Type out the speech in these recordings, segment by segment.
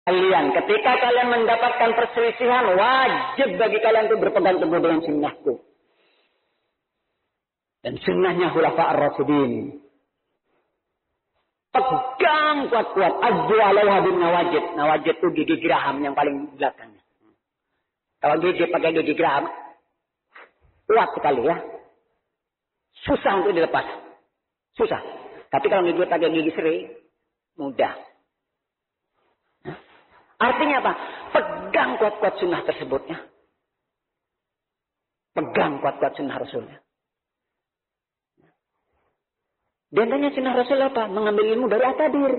kalian. Ketika kalian mendapatkan perselisihan, wajib bagi kalian untuk berpegang teguh dengan sunnahku. Dan sunnahnya Khulafa ar-Rasyidin. Pegang kuat-kuat. Addu alaiha bin nawajid. Nawajid itu gigi geraham yang paling belakangnya. Kalau gigi pakai gigi geraham, kuat sekali ya. Susah untuk dilepas. Susah. Tapi kalau gigi pakai gigi seri, mudah. Artinya apa? Pegang kuat-kuat sunnah tersebut ya. Pegang kuat-kuat sunnah Rasulnya. Di antaranya sunnah Rasul apa? Mengambil ilmu dari akadir.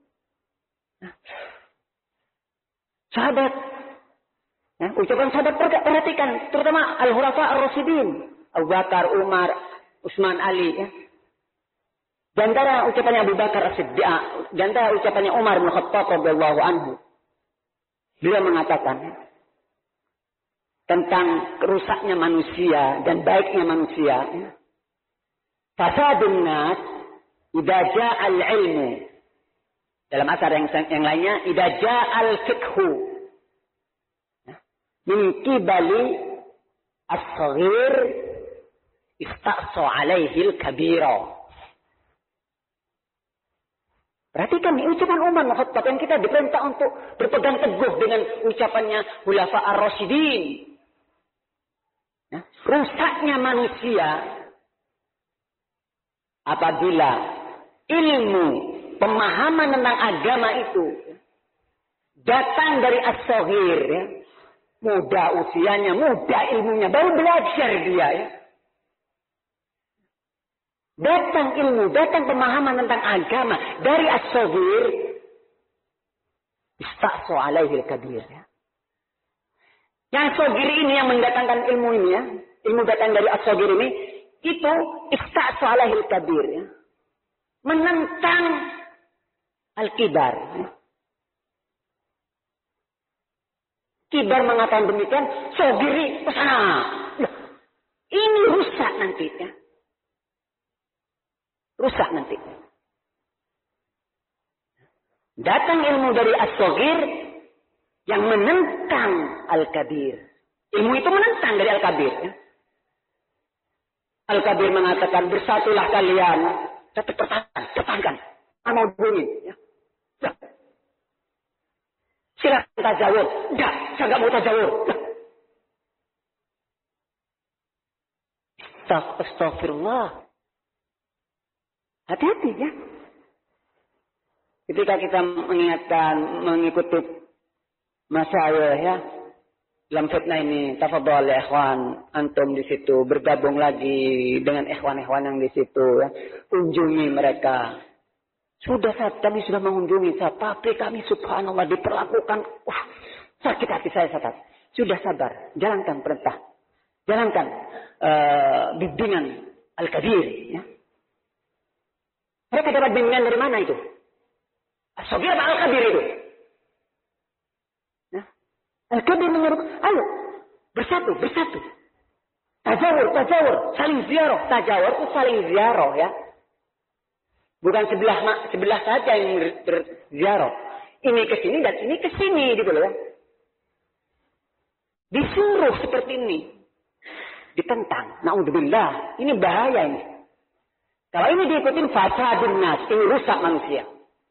Sahabat. Ya, ucapan sahabat perhatikan. Terutama Al-Khulafa Ar-Rasyidin. Abu Bakar, Umar, Utsman, Ali. Ya. Di antara ucapannya Abu Bakar As-Siddiq. Di antara ucapannya Umar bin Khattab radhiyallahu anhu. Beliau mengatakan tentang rusaknya manusia dan baiknya manusia. Ya. Fasadun nas idza ja'al ilmu. Dalam asar yang lainnya, idza ja'al fiqhu. Min qibali as-saghir istaqsa 'alaihi al-kabira. Perhatikan nih ucapan Umar bin Khattab yang kita diperintah untuk berpegang teguh dengan ucapannya Khulafa ar-Rasyidin. Rusaknya manusia apabila ilmu, pemahaman tentang agama itu datang dari as-saghir, ya. Muda usianya, muda ilmunya, baru belajar dia ya. Datang ilmu, datang pemahaman tentang agama dari as-saghir, istaqsa alaihi al-kabir ya. Yang saghir ini yang mendatangkan ilmu ini ya, ilmu datang dari as-saghir ini, itu istaqsa alaihi al-kabir ya. Menentang al-kibar ya. Kibar mengatakan demikian, saghiri kesana. Ini rusak nanti ya. Rusak nanti. Datang ilmu dari as-saghir yang menentang al-kabir. Ilmu itu menentang dari al-kabir. Ya. Al-kabir mengatakan bersatulah kalian. Tetap pertahankan. Mau bunyi. Ya. Ya. Silakan tajawur. Enggak, saya enggak mau tajawur. Astagfirullah. Hati-hati ya. Ketika kita mengingatkan, mengikuti masyayikh ya. Dalam fitnah ini, tafadhol ya ikhwan, antum di situ bergabung lagi dengan ikhwan-ikhwan yang di situ ya. Kunjungi mereka. Sudah kami sudah mengunjungi, tapi kami subhanallah diperlakukan, sakit hati saya saat. Sudah sabar, jalankan perintah, jalankan bimbingan al-kabir. Ya. Mereka dapat bimbingan dari mana itu? As-saghir apa al-kabir itu? Ya. Al-kabir menyuruh, ayo bersatu. Tajawur, saling ziarah. Tajawur itu saling ziarah ya. Bukan sebelah saja yang berziarah. Ini ke sini dan ini ke sini gitu loh. Disuruh seperti ini. Ditentang. Naudzubillah. Ini bahaya ini. Kalau ini diikutin fasadun nas, ini rusak manusia.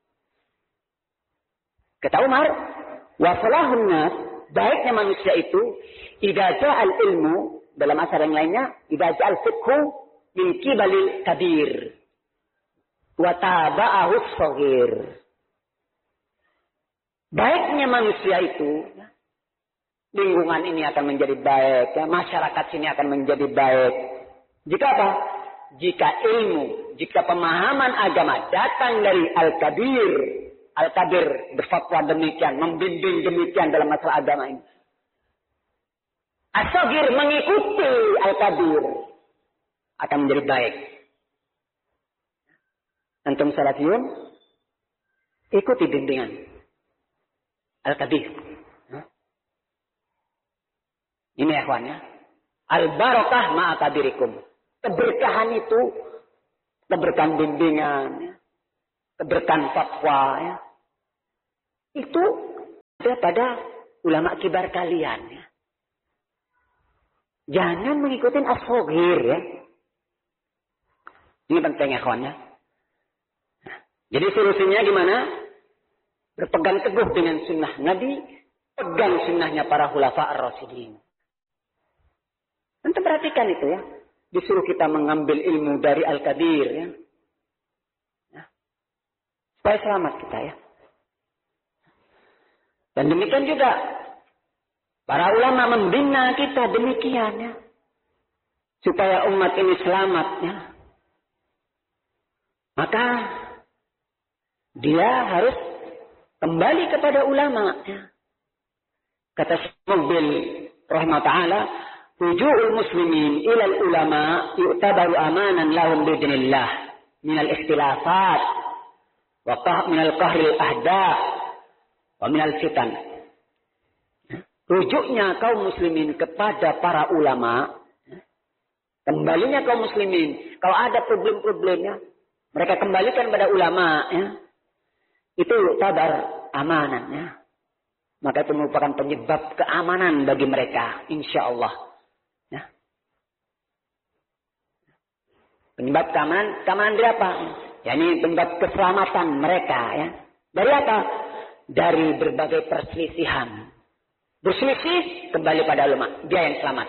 Kata Umar, wa salahun nas, baiknya manusia itu idza ja'al ilmu, dalam asar yang lainnya, idza ja'al fiqhu min qibalil kabir. Wa taba'ahu as-saghir. Baiknya manusia itu, lingkungan ini akan menjadi baik, ya, masyarakat sini akan menjadi baik. Jika apa? Jika ilmu, jika pemahaman agama datang dari al-kabir. Al-kabir berfatwa demikian, membimbing demikian dalam masalah agama ini. As-saghir mengikuti al-kabir akan menjadi baik. Antum salafiyun, ikuti bimbingan al-kabir. Ini ya ikhwan ya. Al-barakah ma'akabirikum. Keberkahan itu, keberkahan bimbingan, keberkahan fatwa ya. Itu pada ulama kibar kalian. Ya. Jangan mengikuti as-saghir ya. Ini penting ya kawan ya. Jadi solusinya gimana? Berpegang teguh dengan sunnah Nabi, pegang sunnahnya para khulafa ar-rasyidin. Nanti perhatikan itu ya. Disuruh kita mengambil ilmu dari Al-Kabir ya. Supaya selamat kita ya. Dan demikian juga para ulama membina kita demikian ya. Supaya umat ini selamat ya. Maka dia harus kembali kepada ulama ya. Kata Mubil rahimahullah ta'ala, ruju'ul muslimin ilal ulama yu'tabaru amanan lahum bidnillah minal ikhtilafat wa minal qahril ahda wa minal fitan. Rujuknya kaum muslimin kepada para ulama, kembalinya kaum muslimin kalau ada problem-problemnya mereka kembalikan pada ulama ya. Itu tabar amanan ya. Maka itu merupakan penyebab keamanan bagi mereka insyaallah ya. Penyebab keamanan dari apa? Ya, ini penyebab keselamatan mereka ya. Dari apa? Dari berbagai perselisihan. Berselisih kembali pada ulama, dia yang selamat.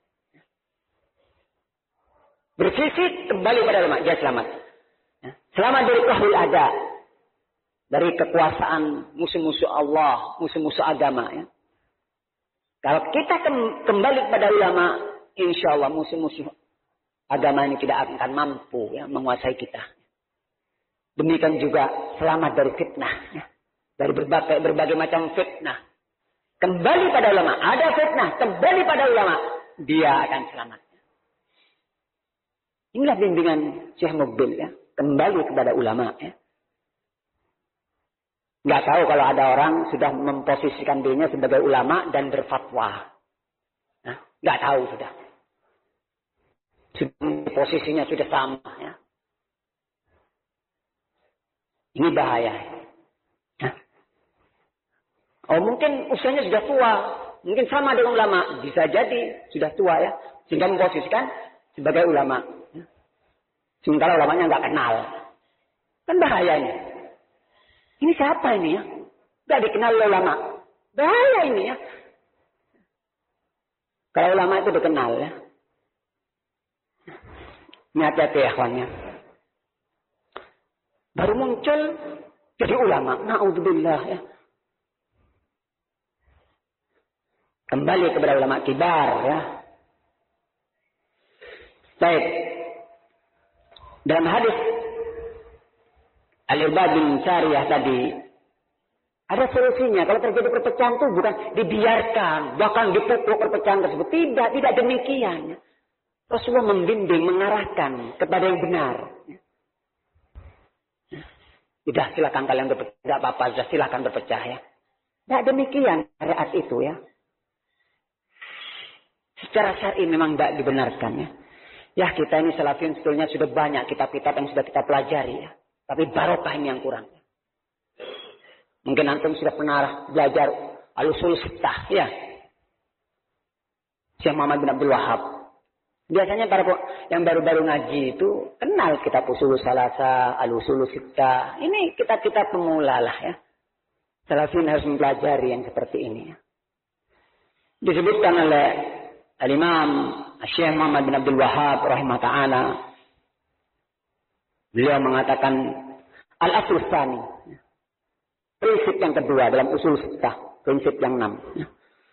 Berselisih kembali pada ulama, dia selamat. Selamat dari qahrul ada, dari kekuasaan musuh-musuh Allah, musuh-musuh agama ya. Kalau kita kembali kepada ulama, insyaallah musuh-musuh agama ini tidak akan mampu ya menguasai kita. Demikian juga selamat dari fitnah ya. Dari berbagai macam fitnah. Kembali pada ulama, ada fitnah, kembali pada ulama, dia akan selamat. Inilah bimbingan Syekh Mubil ya. Kembali kepada ulama ya. Nggak tahu kalau ada orang sudah memposisikan dirinya sebagai ulama dan berfatwa. Nah, nggak tahu sudah. Posisinya sudah sama ya. Ini bahaya. Nah. Oh mungkin usianya sudah tua. Mungkin sama dengan ulama. Bisa jadi sudah tua ya. Sehingga memposisikan sebagai ulama. Sementara ulamanya nggak kenal. Kan bahaya ini. Ini siapa ini ya? Nggak dikenal oleh ulama. Bahaya ini ya. Kalau ulama itu dikenal ya. Ini hati-hati ya kawannya. Baru muncul jadi ulama. Na'udzubillah ya. Kembali kepada ulama kibar ya. Baik. Dalam hadis Al-Irbad bin Sariyah tadi ada solusinya. Kalau terjadi perpecahan itu bukan dibiarkan, bahkan dipupuk perpecahan tersebut. Tidak demikian. Rasulullah membimbing, mengarahkan kepada yang benar. Tidak silakan kalian berpecah, tidak apa-apa, sudah silakan berpecah ya. Tidak demikian syariat itu ya. Secara syar'i memang tidak dibenarkan ya. Ya kita ini salafiyun sebetulnya sudah banyak kitab-kitab yang sudah kita pelajari ya. Tapi barokah ini yang kurang. Mungkin antum sudah pernah belajar al-usul sittah ya. Syekh Muhammad bin Abdul Wahab. Biasanya para yang baru-baru ngaji itu kenal kitab usul salasa, al-usul sittah. Ini kitab-kitab pemula lah ya. Salafiyun harus mempelajari yang seperti ini ya. Disebutkan oleh Al-Imam Syekh Muhammad bin Abdul Wahab rahimahullah ta'ala. Beliau mengatakan al-asl tsani. Prinsip yang kedua dalam usul sittah, prinsip yang 6.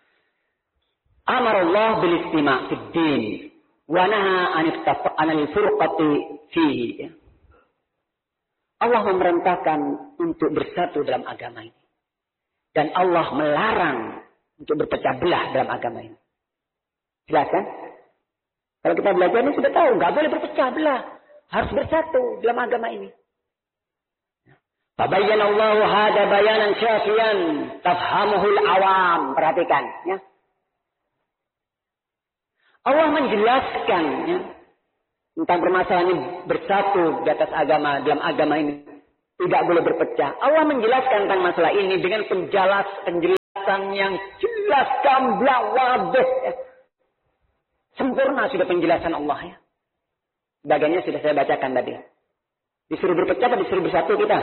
Amar Allah bil istima' fid din wa naha an al-furqati fihi. Allah memerintahkan untuk bersatu dalam agama ini. Dan Allah melarang untuk berpecah belah dalam agama ini. Jelas kan? Kalau kita belajar ini sudah tahu, nggak boleh berpecah belah. Harus bersatu dalam agama ini. Fabayyana Allahu hada bayanan syafiyan tafhamuhul awam. Perhatikan ya. Allah menjelaskan ya, tentang permasalahan ini bersatu di atas agama, dalam agama ini tidak boleh berpecah. Allah menjelaskan tentang masalah ini dengan penjelasan penjelasan yang jelas, gamblang, wadih. Ya. Sempurna sudah penjelasan Allah ya. Bagiannya sudah saya bacakan tadi. Disuruh berpecah atau disuruh bersatu kita?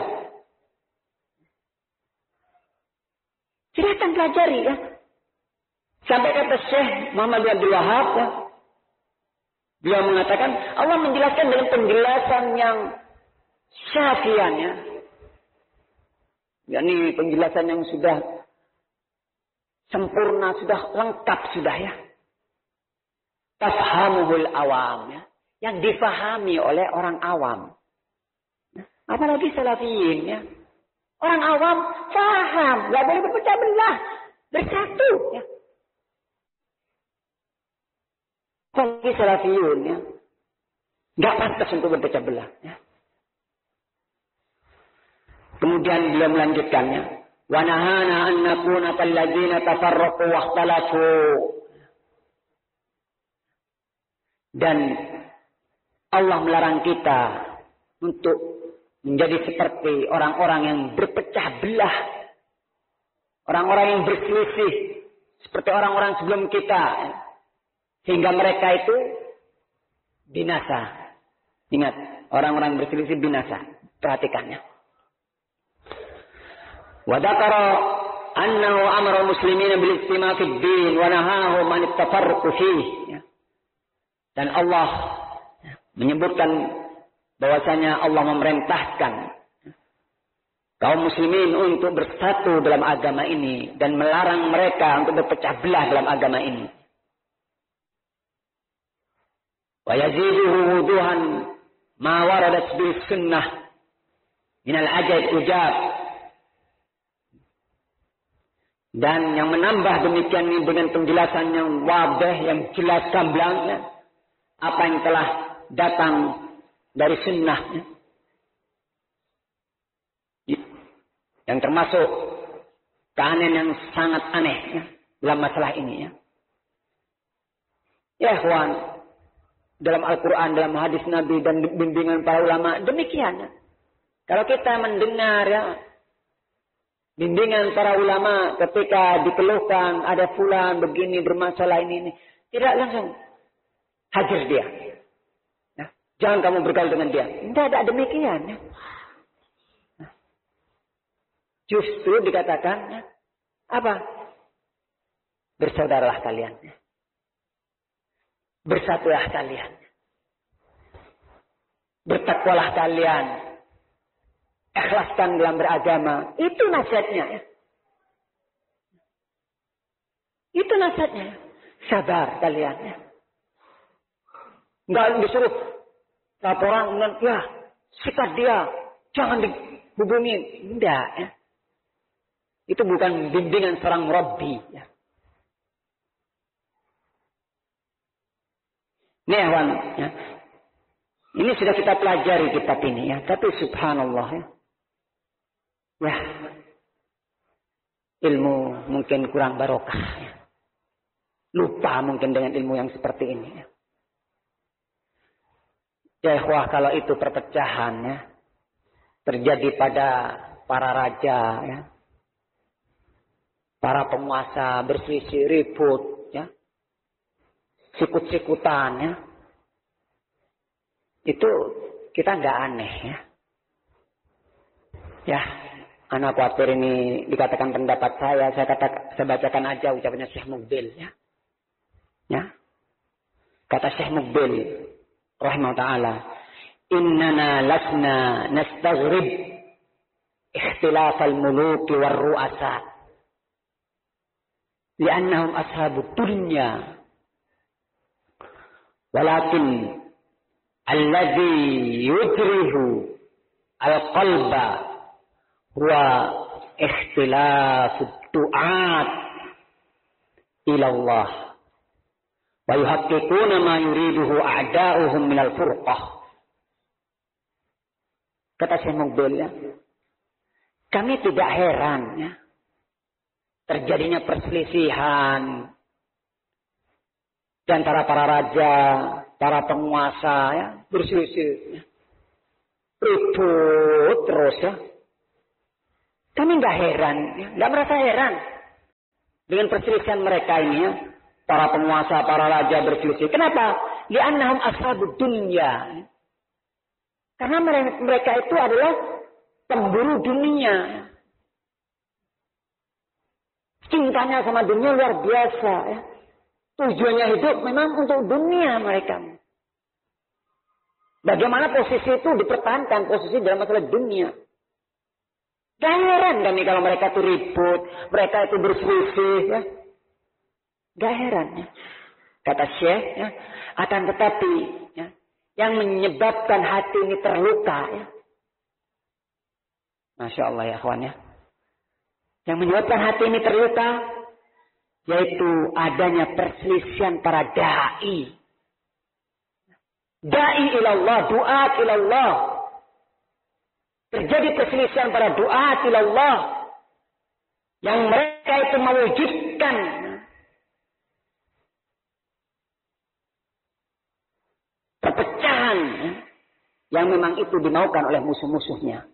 Silahkan pelajari ya. Sampai kata Syekh Muhammad bin Abdul Wahab ya. Dia mengatakan Allah menjelaskan dengan penjelasan yang syafiannya. Yakni penjelasan yang sudah sempurna, sudah lengkap sudah ya. Tafhamuhul awam ya. Yang difahami oleh orang awam. Apalagi salafiyin ya. Orang awam paham, nggak boleh berpecah belah, bersatu ya. Apalagi salafiyun ya. Nggak pantas untuk berpecah belah ya. Kemudian beliau melanjutkannya. Wa nahana an nakuna kalladzina tafarraqu wa ikhtalafu. Dan Allah melarang kita untuk menjadi seperti orang-orang yang berpecah belah. Orang-orang yang berselisih. Seperti orang-orang sebelum kita. Sehingga mereka itu binasa. Ingat, orang-orang berselisih binasa. Perhatikannya. Wa dzakara annahu amara muslimina bil istima' fid din wa nahahum an at-tafarruq fihi. Dan Allah menyebutkan bahwasanya Allah memerintahkan kaum muslimin untuk bersatu dalam agama ini dan melarang mereka untuk berpecah belah dalam agama ini. Wa yaziduhu wuduhan ma waradat bil sunnah min al-ajaib ujab. Dan yang menambah demikian ini dengan penjelasan yang wadih, yang jelas gamblangnya, apa yang telah datang dari sunnah. Yang termasuk keanehan yang sangat aneh ya, dalam masalah ini ya. Ya ikhwan, dalam Al-Quran, dalam hadis Nabi dan bimbingan para ulama demikian ya. Kalau kita mendengar ya, bimbingan para ulama ketika dikeluhkan ada fulan begini bermasalah ini, tidak langsung hajar dia. Nah, jangan kamu bergaul dengan dia. Tidak ada demikian. Ya. Nah, justru dikatakan ya, apa? Bersaudaralah kalian. Ya. Bersatulah kalian. Bertakwalah kalian. Ikhlaskan dalam beragama. Itu nasihatnya. Ya. Itu nasihatnya. Sabar kalian. Ya. Enggak disuruh laporan dan ya sikat dia. Jangan dihubungi. Tidak. Ya. Itu bukan bimbingan seorang Rabbi. Ya. Ini Ikhwan, ya. Ini sudah kita pelajari kitab ini ya. Tapi subhanallah ya. Ya. Ilmu mungkin kurang barokah ya. Lupa mungkin dengan ilmu yang seperti ini ya. Ya ikhwah, kalau itu perpecahan ya. Terjadi pada para raja ya. Para penguasa berselisih ribut ya. Sikut-sikutan ya. Itu kita nggak aneh ya. Ya, anak khawatir ini dikatakan pendapat saya bacakan aja ucapannya Syekh Mukbil ya. Ya. Kata Syekh Mukbil rahimahullah taala, "Innana lasna nastaghrib ikhtilaf al-muluk war ru'asa. Li'annahum ashabud dunya. Walakin alladhi yudrihu al-qalba huwa ikhtilafud du'at ila Allah wa yuhaqqiquna ma yuriduhu a'da'uhum minal furqah." Kata Syekh Mukbil ya, kami tidak heran ya, terjadinya perselisihan di antara para raja, para penguasa ya, berselisih. Ya. Ribut terus ya. Kami nggak heran, ya. Nggak merasa heran. Dengan perselisihan mereka ini ya. Para penguasa, para raja berselisih. Kenapa? Li'annahum ashabud dunya. Karena mereka itu adalah pemburu dunia. Cintanya sama dunia luar biasa. Ya. Tujuannya hidup memang untuk dunia mereka. Bagaimana posisi itu dipertahankan, posisi dalam masalah dunia. Gak heran kami kalau mereka itu ribut, mereka itu berselisih. Ya. Gak heran. Ya. Kata Syekh, ya. Akan tetapi ya, yang menyebabkan hati ini terluka. Ya. Masya Allah ya kawan ya. Yang menyebabkan hati ini terluka, yaitu adanya perselisihan para da'i. Da'i ilallah, du'at ilallah. Terjadi perselisihan para du'at ilallah. Yang mereka itu mewujudkan perpecahan yang memang itu dimaukan oleh musuh-musuhnya.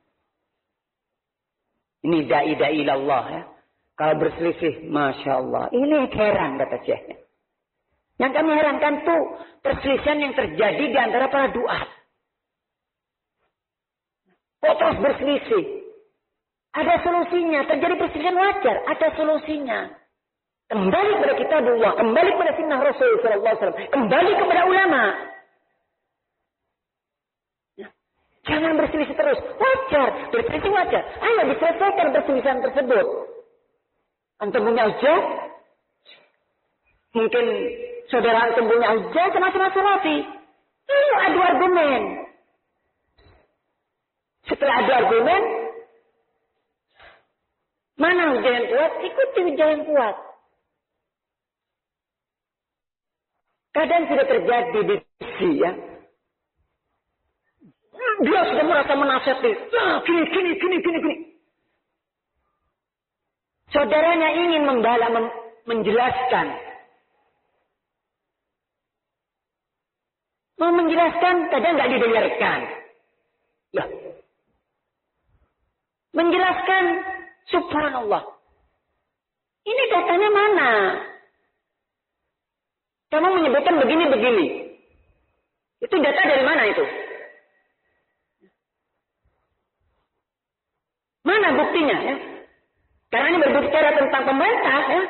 Ini da'i ilallah ya. Kalau berselisih, Masya Allah. Ini heran kata Syekh. Yang kami herankan tuh perselisihan yang terjadi di antara para duat. Kok terus berselisih? Ada solusinya. Terjadi perselisihan wajar. Ada solusinya. Kembali kepada kitabullah. Kembali kepada sunnah Rasul SAW. Kembali kepada ulama. Jangan berselisih terus. Wajar. Berselisih wajar. Ayo diselesaikan perselisihan tersebut. Antum punya hujah? Mungkin saudara antum punya hujah sama-sama salafi. Ayo adu argumen. Setelah adu argumen, mana hujah yang kuat? Ikuti hujah yang kuat. Kadang sudah terjadi diskusi ya. Dia sudah merasa menasihati. Ya, gini. Saudaranya ingin menjelaskan. Mau menjelaskan, kadang nggak didengarkan. Lah. Menjelaskan, subhanallah. Ini datanya mana? Kamu menyebutkan begini. Itu data dari mana itu? Mana buktinya ya? Karena ini berbicara tentang pemerintah ya.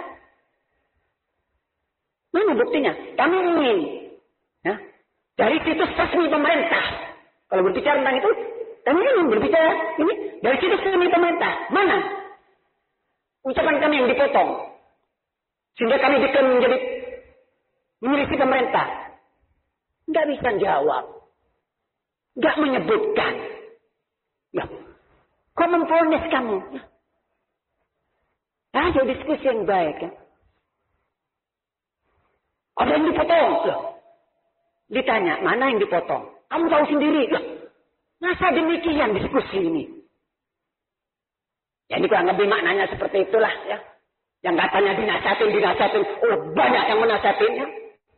Mana buktinya? Kami ingin ya, dari situs resmi pemerintah. Kalau berbicara tentang itu, kami ingin berbicara ini dari situs resmi pemerintah. Mana? Ucapan kami yang dipotong. Sehingga kami bisa menjadi memiliki pemerintah. Nggak bisa jawab. Nggak menyebutkan. Nah, kok memfonis kamu? Ayo diskusi yang baik ya. Ada yang dipotong. Loh. Ditanya, mana yang dipotong? Kamu tahu sendiri. Loh. Masa demikian diskusi ini? Ya ini kurang lebih maknanya seperti itulah ya. Yang katanya dinasehatin. Oh banyak yang menasehatin ya.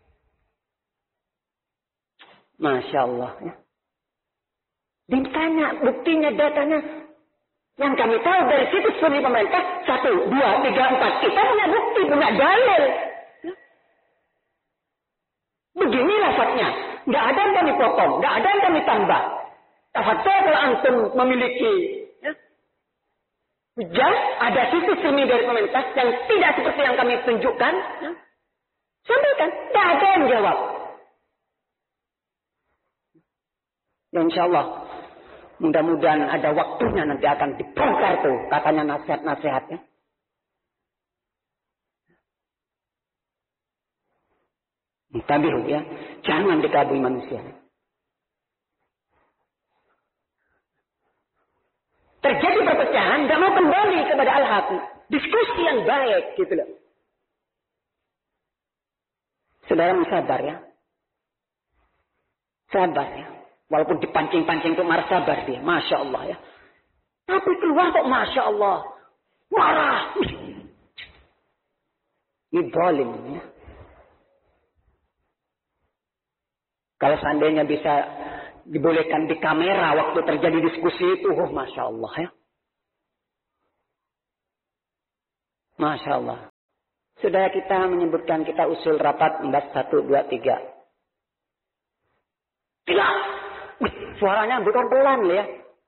Masya Allah ya. Ditanya buktinya, datanya. Yang kami tahu dari situs resmi pemerintah 1, 2, 3, 4. Kita punya bukti, punya dalil. Begini lafadznya. Nggak ada yang kami potong, nggak ada yang kami tambah. Tafadhol kalau antum memiliki hujah, ada situs resmi dari pemerintah yang tidak seperti yang kami tunjukkan. Sampaikan, nggak ada yang jawab. Ya insya Allah. Mudah-mudahan ada waktunya nanti akan dibongkar tuh katanya nasihat-nasihatnya. Tabiru ya, jangan dikabui manusia. Terjadi perpecahan, nggak mau kembali kepada al-haq. Diskusi yang baik gitu loh. Saudara sabar ya. Sabar ya. Walaupun dipancing-pancing itu marah, sabar dia. Masya Allah ya. Tapi keluar kok Masya Allah. Marah. Ini zalim ya. Kalau seandainya bisa dibolehkan di kamera waktu terjadi diskusi itu. Oh Masya Allah ya. Masya Allah. Saudara kita menyebutkan kita usul rapat membahas 1, 2, 3. Tidak. Suaranya bukan pelan ya.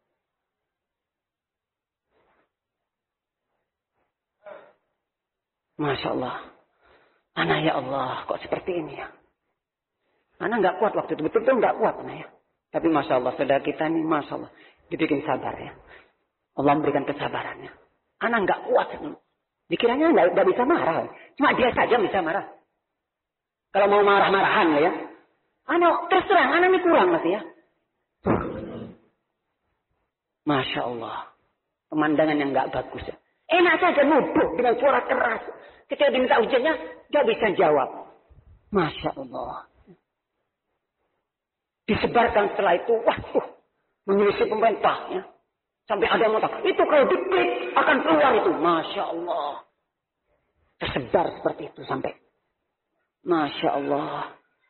Masya Allah. Ana ya Allah, kok seperti ini ya. Ana nggak kuat waktu itu, betul-betul nggak kuat Ana ya. Tapi Masya Allah, saudara kita ini Masya Allah, dibikin sabar ya. Allah memberikan kesabarannya. Ana nggak kuat. Dikiranya nggak bisa marah. Cuma dia saja bisa marah. Kalau mau marah-marahan ya. Ana terserang, Ana ini kurang masih ya. Masya Allah. Pemandangan yang nggak bagus ya. Enak saja nuduh dengan suara keras. Ketika diminta ujiannya, nggak bisa jawab. Masya Allah. Disebarkan setelah itu, waduh, menyelisih pemerintah ya. Sampai ada yang mengatakan, itu kalau diklik akan keluar itu. Masya Allah. Tersebar seperti itu sampai. Masya Allah.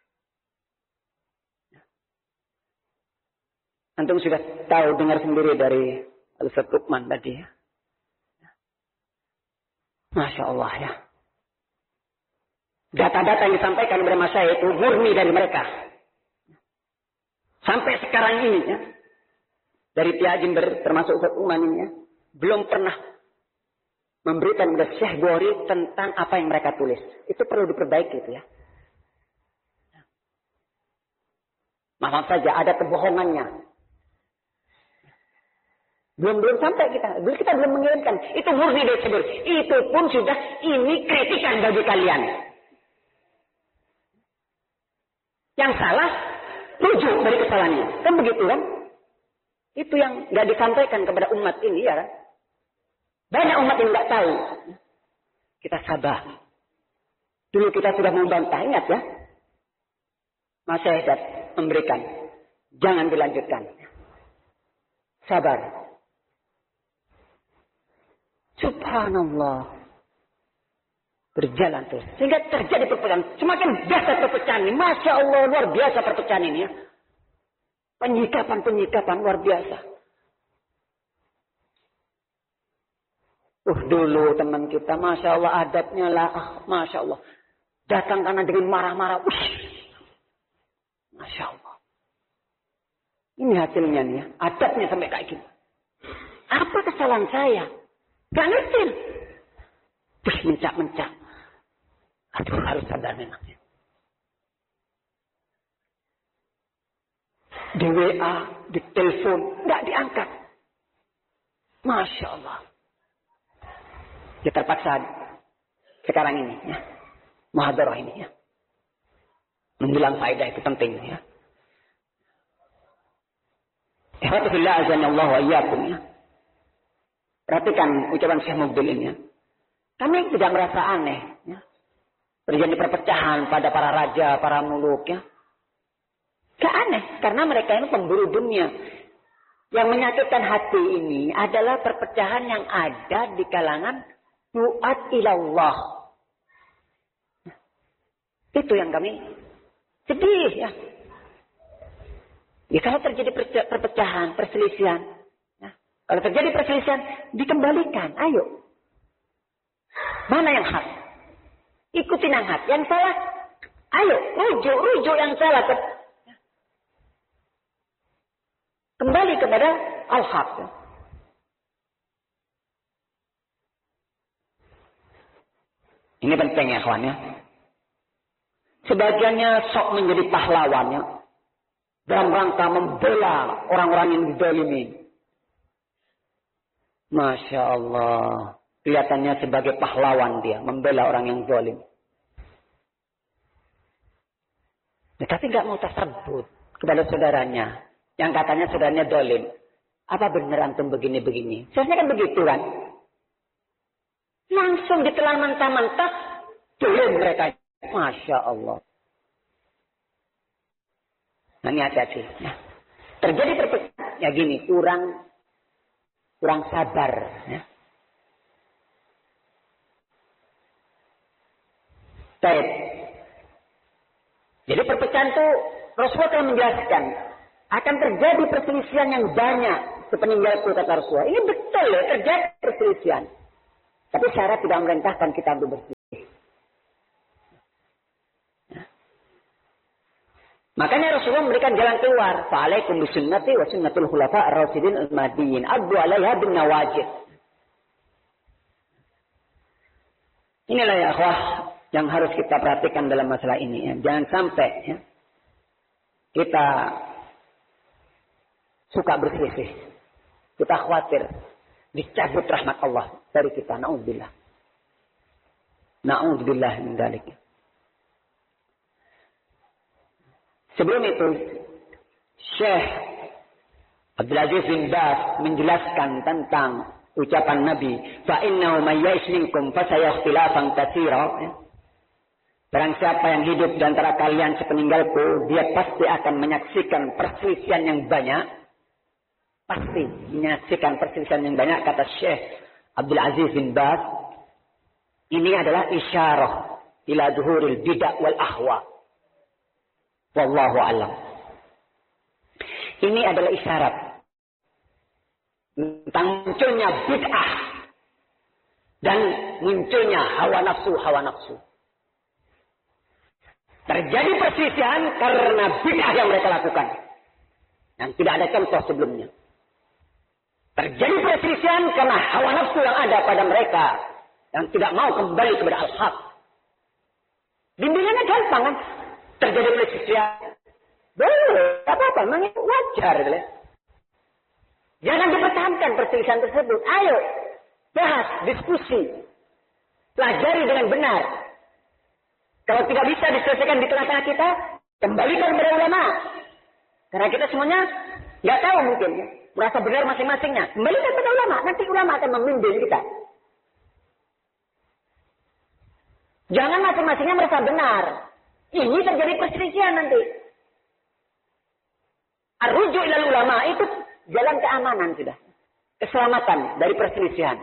Antum sudah tahu, dengar sendiri dari Al-Ustaz Luqman tadi ya. Masya Allah ya. Data-data yang disampaikan kepada masyarakat itu murni dari mereka. Sampai sekarang ini ya. Dari pihak Jember termasuk Ustaz Luqman ini ya. Belum pernah memberikan kepada Syekh Bukhari tentang apa yang mereka tulis. Itu perlu diperbaiki itu ya. Maaf saja ada kebohongannya. Belum sampai kita belum mengirimkan. Itu murni dari Syekh Bukhari. Itu pun sudah ini kritikan bagi kalian. Yang salah rujuk dari kesalahannya. Kan begitu kan? Itu yang nggak disampaikan kepada umat ini ya kan? Banyak umat yang nggak tahu. Kita sabar. Dulu kita sudah membantah, ingat ya. Masyarakat memberikan. Jangan dilanjutkan. Sabar. Subhanallah. Berjalan terus. Sehingga terjadi perpecahan. Semakin biasa perpecahan ini. Masya Allah, luar biasa perpecahan ini ya. Penyikapan luar biasa. Dulu teman kita, Masya Allah adabnya lah. Masya Allah. Datang karena dengan marah-marah. Masya Allah. Ini hasilnya nih ya. Adabnya sampai kayak gini. Apa kesalahan saya? Gak ngerti. Mencak-mencak. Aduh, harus sadar memangnya. Di WA, di telepon, nggak diangkat. Masya Allah. Ya terpaksa sekarang ini ya. Muhadarah ini ya. Menjelang faedah itu penting ya. Alhamdulillah azanallahu wa iyyakum ya. Perhatikan ucapan Syekh Mubil ini ya. Kami tidak merasa aneh ya. Terjadi perpecahan pada para raja, para muluk ya. Gak aneh, karena mereka ini pemburu dunia. Yang menyakitkan hati ini adalah perpecahan yang ada di kalangan duat ilallah. Itu yang kami sedih ya. Ya kalau terjadi perpecahan, perselisihan. Ya. Kalau terjadi perselisihan, dikembalikan. Ayo. Mana yang hak? Ikutin yang hak. Yang salah, ayo. Rujuk yang salah. Kembali kepada al-haq. Ini penting ya kawan ya. Sebagiannya sok menjadi pahlawannya. Dalam rangka membela orang-orang yang dizalimi. Masya Allah. Kelihatannya sebagai pahlawan dia. Membela orang yang zalim. Tapi gak mau tersebut kepada saudaranya. Yang katanya saudaranya zalim. Apa benar antum begini-begini? Seharusnya kan begitu kan? Langsung ditelan mentah-mentah. Zalim mereka. Masya Allah. Nah ini hati-hati. Nah, terjadi perpecahan. Ya gini, kurang sabar. Ya. Baik. Jadi perpecahan itu Rasulullah telah menjelaskan. Akan terjadi perselisihan yang banyak. Sepeninggal kata Rasulullah. Ini betul ya, terjadi perselisihan. Tapi syarat tidak memerintahkan kita untuk bersih. Makanya Rasulullah memberikan jalan keluar. Fa'alaikum bisunnati wa sunnatul khulafa ar-rasyidin al-mahdiyyin. Addu 'alaiha bin nawajid. Inilah ya akhwah yang harus kita perhatikan dalam masalah ini. Ya. Jangan sampai ya, kita suka berselisih. Kita khawatir dicabut rahmat Allah dari kita. Na'udzubillah. Na'udzubillah min dzalik. Sebelum itu, Syekh Abdul Aziz bin Baz menjelaskan tentang ucapan Nabi, fa innahu may ya'ish minkum fa sayakhtilafan katsira. Barang siapa yang hidup di antara kalian sepeninggalku, dia pasti akan menyaksikan perselisihan yang banyak. Pasti menyaksikan perselisihan yang banyak, kata Syekh Abdul Aziz bin Baz. Ini adalah isyarah ila zuhuril bid'ah wal ahwa. Wallahu a'lam. Ini adalah isyarat tentang munculnya bid'ah dan munculnya hawa nafsu. Terjadi perselisihan karena bid'ah yang mereka lakukan, yang tidak ada contoh sebelumnya. Terjadi perselisihan karena hawa nafsu yang ada pada mereka, yang tidak mau kembali kepada al-haq. Bimbingannya gampang kan? Terjadi perselisihan, boleh, apa-apa, memang itu wajar. Jangan dipertahankan perselisihan tersebut. Ayo, bahas, diskusi, pelajari dengan benar. Kalau tidak bisa diselesaikan di tengah-tengah kita, kembalikan kepada ulama. Karena kita semuanya nggak tahu mungkin, merasa benar masing-masingnya. Kembalikan kepada ulama, nanti ulama akan membimbing kita. Jangan masing-masingnya merasa benar. Ini terjadi perselisihan nanti. Ar-ruju' ilal ulama itu jalan keamanan sudah. Keselamatan dari perselisihan.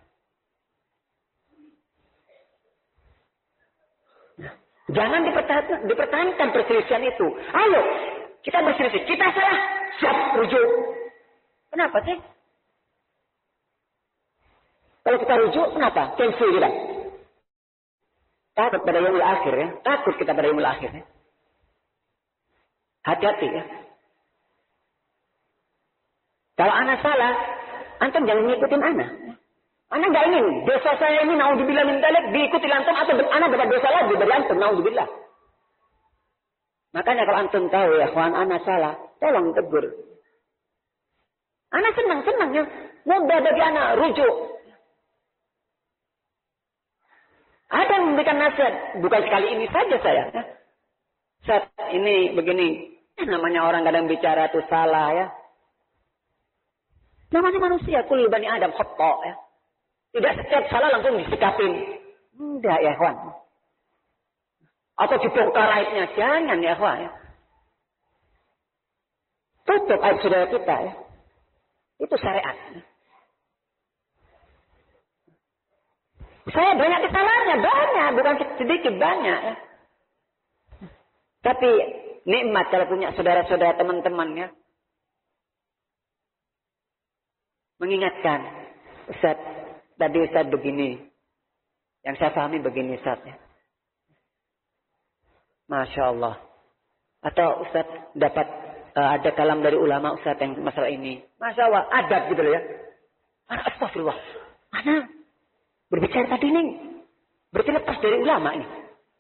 Jangan dipertahankan perselisihan itu. Ayo, kita berselisih. Kita salah, siap rujuk. Kenapa sih? Kalau kita rujuk, kenapa? Cancel kita. Takut pada yaumul akhir ya. Takut kita pada yaumul akhir ya. Hati-hati ya. Kalau anak salah, antum jangan ngikutin anak. Anak gak ingin dosa saya ini naudzubillah min dzalik diikuti antum atau anak dapat dosa lagi dari antum naudzubillah. Makanya kalau antum tahu ya kawan anak salah, tolong tegur. Anak senang ya. Mudah bagi anak rujuk. Ada yang memberikan nasihat, bukan sekali ini saja saya. Saat ini begini, namanya orang kadang bicara itu salah ya. Namanya manusia, kullu bani Adam khata' ya. Tidak setiap salah langsung disikapin. Tidak ya kawan. Atau dibongkar aibnya, jangan ya kawan ya. Tutup aib saudara kita ya. Itu syariat. Saya banyak kesalahannya, banyak, bukan sedikit, banyak ya. Tapi nikmat kalau punya saudara-saudara teman-temannya. Mengingatkan, Ustaz, tadi Ustaz begini. Yang saya pahami begini Ustaz ya. Masya Allah. Atau Ustaz dapat ada kalam dari ulama Ustaz yang masalah ini. Masya Allah, adab gitu loh ya. Astagfirullah. Mana berbicara tadi ini berarti lepas dari ulama ini.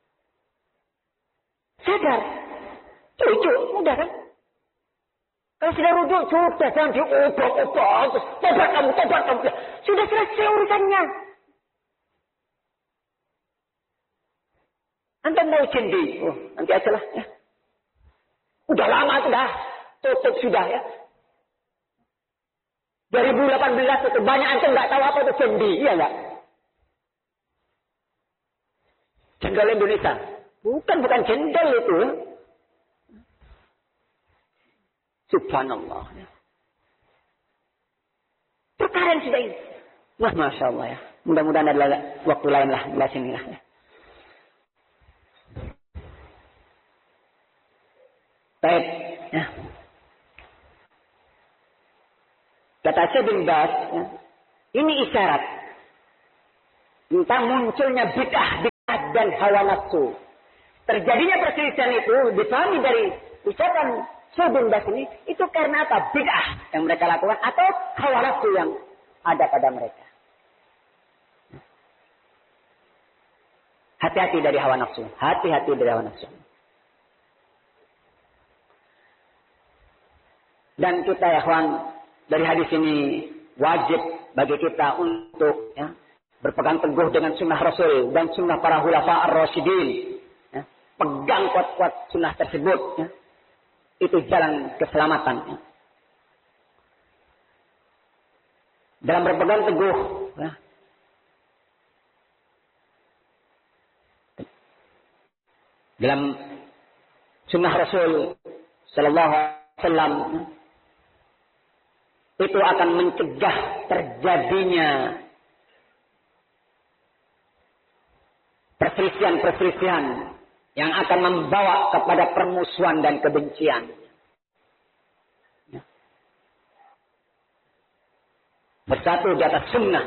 Sadar. Lucu, mudah kan? Kalau sudah rujuk, sudah jangan diobok-obok. Tobat kamu. Sudah selesai urusannya. Anda mau cendi? Oh, nanti aja lah. Ya. Udah lama sudah. Tutup sudah ya. 2018 itu banyak antum nggak tahu apa itu cendi, iya nggak? Cendol Indonesia. Bukan cendol itu. Subhanallah. Perkara yang sudah ini. Wah, Masya Allah ya. Mudah-mudahan ada waktu lain lah. Di sini lah. Ya. Baik. Ya. Kata Syekh bin Baz, ya, ini isyarat tentang munculnya bid'ah dan hawa nafsu. Terjadinya perselisihan itu dipahami dari ucapan Syekh bin Baz ini itu karena apa? Bid'ah yang mereka lakukan atau hawa nafsu yang ada pada mereka. Hati-hati dari hawa nafsu. Hati-hati dari hawa nafsu. Dan kita ya kawan, dari hadis ini wajib bagi kita untuk berpegang teguh dengan sunnah Rasul dan sunnah para khulafa ar-rasyidin. Pegang kuat-kuat sunnah tersebut. Itu jalan keselamatan. Dalam berpegang teguh. Dalam sunnah Rasul Sallallahu Alaihi Wasallam. Itu akan mencegah terjadinya perselisihan-perselisihan yang akan membawa kepada permusuhan dan kebencian. Bersatu di atas sunnah.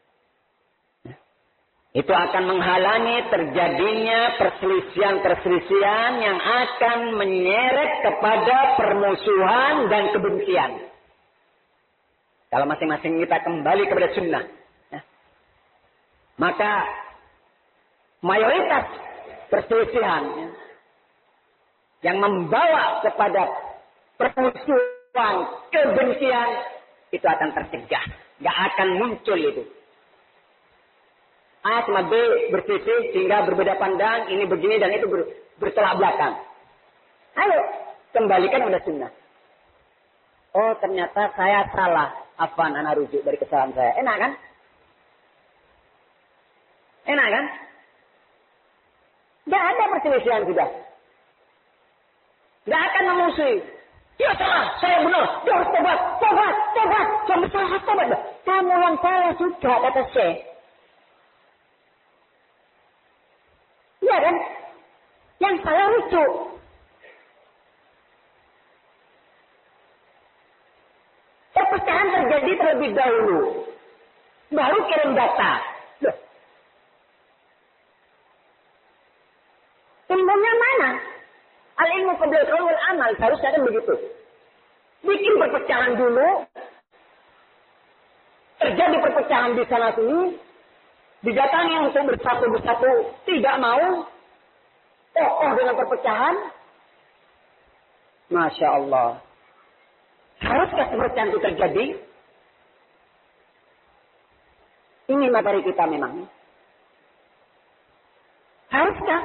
Itu akan menghalangi terjadinya perselisihan-perselisihan yang akan menyeret kepada permusuhan dan kebencian. Kalau masing-masing kita kembali kepada sunnah. Maka mayoritas perselisihan yang membawa kepada permusuhan, kebencian itu akan tercegah, nggak akan muncul itu. A sama B berselisih sehingga berbeda pandang, ini begini dan itu bertolak belakang. Ayo kembalikan pada sunnah. Oh ternyata saya salah, afwan ana rujuk dari kesalahan saya. Enak kan? Enak kan? Tidak ada perselisihan sudah. Tidak akan memusuhi. Dia salah, saya benar. Dia harus tobat. Kamu salah, tobat. Kamu yang salah sudah, kata Syekh. Iya kan? Yang salah rujuk. Perpecahan terjadi terlebih dahulu. Baru kirim data. Loh. Ilmunya mana? Al-ilmu qabla al-qaul wal amal. Seharusnya kan begitu. Bikin perpecahan dulu. Terjadi perpecahan di sana sini. Didatangi untuk bersatu-bersatu. Tidak mau. Kokoh dengan perpecahan. Masya Allah. Haruskah perpecahan itu terjadi? Ini materi kita memang. Haruskah?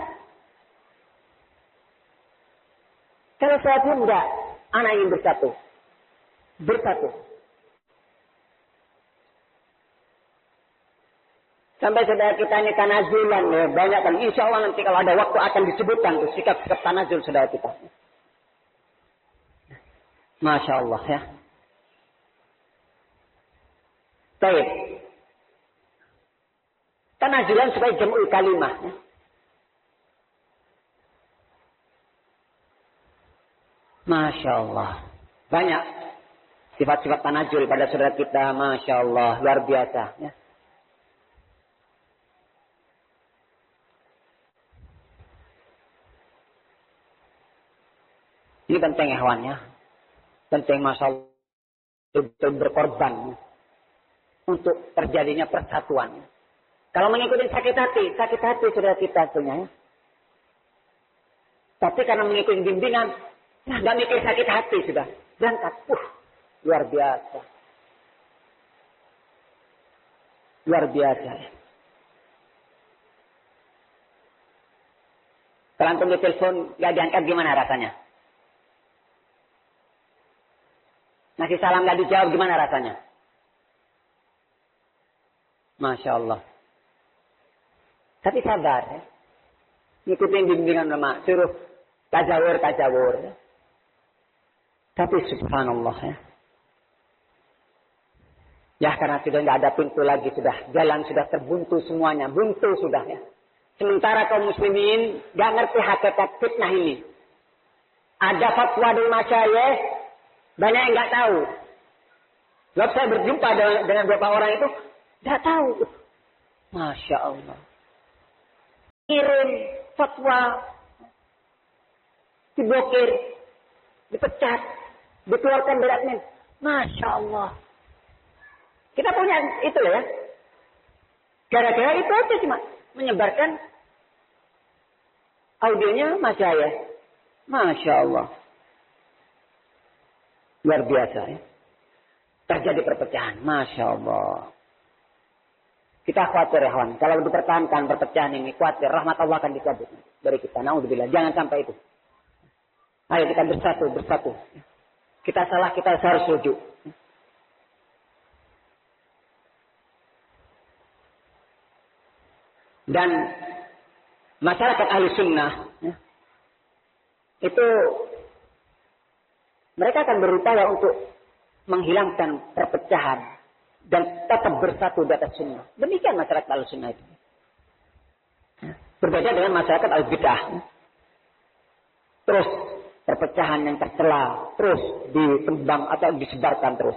Kalau saya pun enggak, anak ingin bersatu. Bersatu. Sampai saudara kita ini tanazulan ya, banyak kan. Insya Allah nanti kalau ada waktu akan disebutkan tuh sikap-sikap tanazul saudara kita. Masya Allah ya. Baik. Tanazulan supaya jam'ul kalimah. Ya. Masya Allah. Banyak sifat-sifat tanazul pada saudara kita. Masya Allah. Luar biasa. Ya. Ini penting ya kawan ya. Penting Masya Allah. Betul berkorban. Untuk terjadinya persatuan. Kalau mengikuti sakit hati saudara kita sebenarnya. Tapi karena mengikuti bimbingan, nggak mikir sakit hati sudah. Berangkat. Luar biasa. Luar biasa. Kalau antum ditelepon, nggak diangkat gimana rasanya? Ngasih salam nggak dijawab gimana rasanya? Masya Allah. Tapi sabar ya. Ngikutin bimbingan ulama. Suruh tajawur. Ya. Tapi subhanallah ya. Ya karena sudah nggak ada pintu lagi sudah. Jalan sudah terbuntu semuanya. Buntu sudah ya. Sementara kaum muslimin nggak ngerti hakikat fitnah ini. Ada fatwa dari masyayikh. Banyak yang nggak tahu. Lalu saya berjumpa dengan beberapa orang itu. Nggak tahu. Masya Allah. Kirim fatwa. Diblokir. dipecat, dikeluarkan dari admin. Masya Allah. Kita punya itu ya. Gara-gara itu aja cuma menyebarkan audionya Mas Yahya. Masya Allah. Luar biasa ya. Terjadi perpecahan. Masya Allah. Kita khawatir ya kawan. Kalau dipertahankan perpecahan ini, khawatir rahmat Allah akan dicabut dari kita. Naudzubillah. Jangan sampai itu. Ayo kita bersatu. Kita salah, kita harus rujuk. Dan masyarakat ahli sunnah itu mereka akan berupaya untuk menghilangkan perpecahan dan tetap bersatu di atas sunnah. Demikian masyarakat ahli sunnah itu. Berbeda dengan masyarakat al-bid'ah. Terus perpecahan yang tercela terus ditembang atau disebarkan terus.